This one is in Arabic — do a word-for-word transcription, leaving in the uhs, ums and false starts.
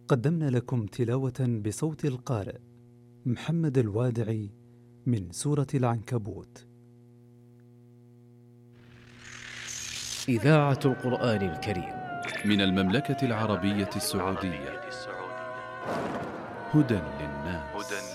قدمنا لكم تلاوة بصوت القارئ محمد الوادعي من سورة العنكبوت. إذاعة القرآن الكريم من المملكة العربية السعودية. هدى للناس.